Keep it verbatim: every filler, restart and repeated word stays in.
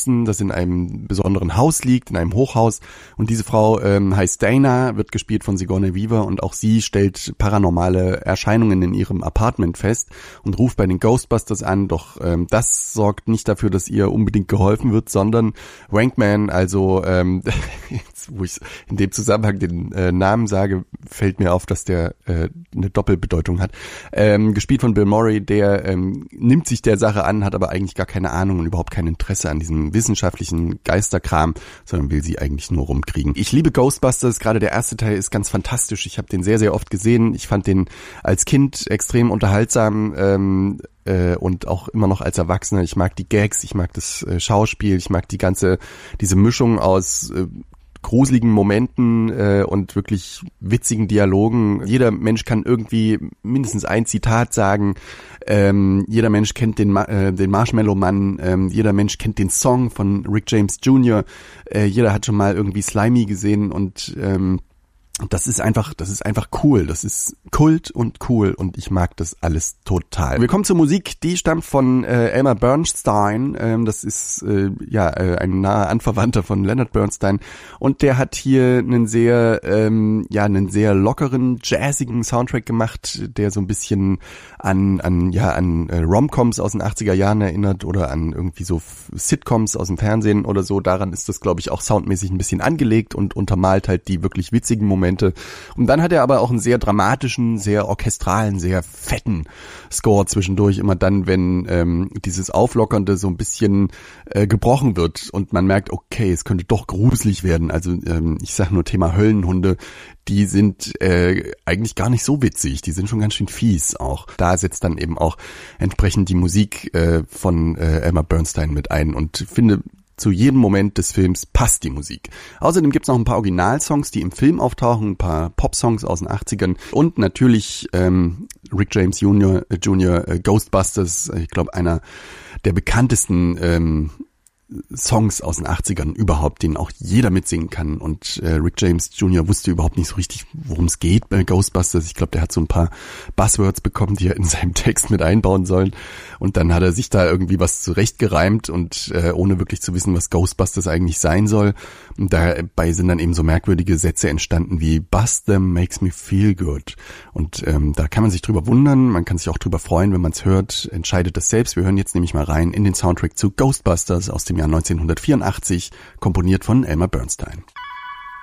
besitzen, das in einem besonderen Haus liegt, in einem Hochhaus. Und diese Frau ähm, heißt Dana, wird gespielt von Sigourney Weaver und auch sie stellt paranormale Erscheinungen in ihrem Apartment fest und ruft bei den Ghostbusters an. Doch ähm, das sorgt nicht dafür, dass ihr unbedingt geholfen wird, sondern Wankman, also ähm, jetzt, wo ich in dem Zusammenhang den äh, Namen sage, fällt mir auf, dass der äh, eine Doppelbedeutung hat. Ähm, gespielt von Bill Murray, der ähm, nimmt sich der Sache an, hat aber eigentlich gar keine Ahnung und überhaupt kein Interesse an diesem wissenschaftlichen Geisterkram, sondern will sie eigentlich nur rumkriegen. Ich liebe Ghostbusters, gerade der erste Teil ist ganz fantastisch. Ich habe den sehr, sehr oft gesehen. Ich fand den als Kind extrem unterhaltsam ähm, äh, und auch immer noch als Erwachsener. Ich mag die Gags, ich mag das äh, Schauspiel, ich mag die ganze, diese Mischung aus äh, gruseligen Momenten äh, und wirklich witzigen Dialogen. Jeder Mensch kann irgendwie mindestens ein Zitat sagen. Ähm, jeder Mensch kennt den, Ma- äh, den Marshmallow Mann. Ähm, jeder Mensch kennt den Song von Rick James Junior Äh, jeder hat schon mal irgendwie Slimy gesehen und ähm, das ist einfach, das ist einfach cool. Das ist Kult und cool und ich mag das alles total. Wir kommen zur Musik, die stammt von äh, Elmer Bernstein. Ähm, das ist äh, ja äh, ein naher Anverwandter von Leonard Bernstein und der hat hier einen sehr, ähm, ja, einen sehr lockeren, jazzigen Soundtrack gemacht, der so ein bisschen an, an, ja, an äh, Rom-Coms aus den achtziger Jahren erinnert oder an irgendwie so Sitcoms aus dem Fernsehen oder so. Daran ist das, glaube ich, auch soundmäßig ein bisschen angelegt und untermalt halt die wirklich witzigen Momente. Und dann hat er aber auch einen sehr dramatischen, sehr orchestralen, sehr fetten Score zwischendurch, immer dann, wenn ähm, dieses Auflockernde so ein bisschen äh, gebrochen wird und man merkt, okay, es könnte doch gruselig werden. Also ähm, ich sage nur Thema Höllenhunde, die sind äh, eigentlich gar nicht so witzig, die sind schon ganz schön fies auch. Da setzt dann eben auch entsprechend die Musik äh, von äh, Elmer Bernstein mit ein und finde, zu jedem Moment des Films passt die Musik. Außerdem gibt's noch ein paar Originalsongs, die im Film auftauchen, ein paar Popsongs aus den achtzigern und natürlich ähm, Rick James Junior, äh, Junior äh, Ghostbusters, ich glaube einer der bekanntesten ähm, Songs aus den achtzigern überhaupt, den auch jeder mitsingen kann und äh, Rick James Junior wusste überhaupt nicht so richtig, worum es geht bei Ghostbusters. Ich glaube, der hat so ein paar Buzzwords bekommen, die er in seinem Text mit einbauen soll und dann hat er sich da irgendwie was zurechtgereimt und äh, ohne wirklich zu wissen, was Ghostbusters eigentlich sein soll. Und dabei sind dann eben so merkwürdige Sätze entstanden wie Bust them makes me feel good und ähm, da kann man sich drüber wundern, man kann sich auch drüber freuen, wenn man es hört, entscheidet das selbst. Wir hören jetzt nämlich mal rein in den Soundtrack zu Ghostbusters aus dem Jahr neunzehnhundertvierundachtzig, komponiert von Elmer Bernstein.